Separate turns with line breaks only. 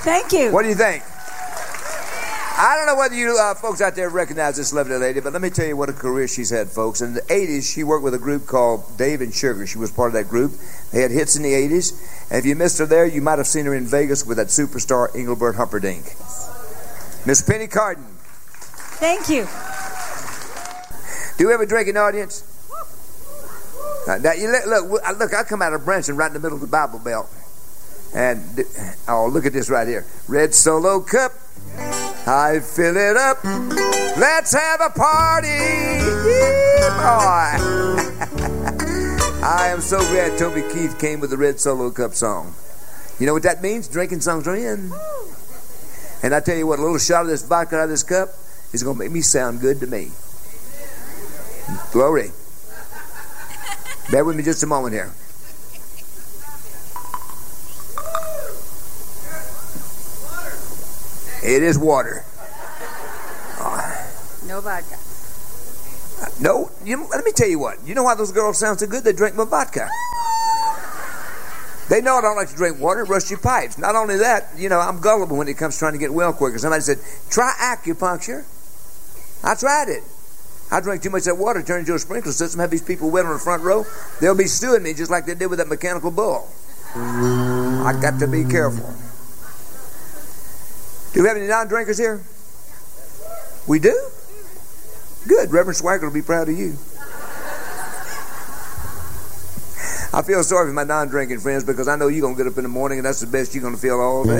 Thank you.
What do you think? I don't know whether you folks out there recognize this lovely lady, but let me tell you what a career she's had, folks. In the 80s, she worked with a group called Dave and Sugar. She was part of that group. They had hits in the 80s. And if you missed her there, you might have seen her in Vegas with that superstar Engelbert Humperdinck. Miss Penny Carden.
Thank you.
Do we have a drinking audience? Now, you look, I come out of Branson right in the middle of the Bible Belt. And, oh, look at this right here. Red Solo Cup. I fill it up. Let's have a party. Yeah, boy. I am so glad Toby Keith came with the Red Solo Cup song. You know what that means? Drinking songs are in. And I tell you what, a little shot of this vodka out of this cup is going to make me sound good to me. Glory. Bear with me just a moment here. It is water.
No vodka.
No, let me tell you what. You know why those girls sound so good? They drink more vodka. They know I don't like to drink water, rust your pipes. Not only that, I'm gullible when it comes to trying to get well quicker. Somebody said, try acupuncture. I tried it. I drank too much of that water, turned into a sprinkler system, have these people wet on the front row. They'll be suing me just like they did with that mechanical bull. I got to be careful. Do we have any non-drinkers here? We do? Good. Reverend Swagger will be proud of you. I feel sorry for my non-drinking friends because I know you're going to get up in the morning and that's the best you're going to feel all day.